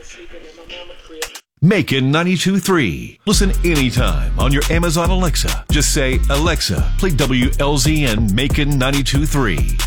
Macon 92.3. Listen anytime on your Amazon Alexa. Just say, Alexa, play WLZN Macon 92.3.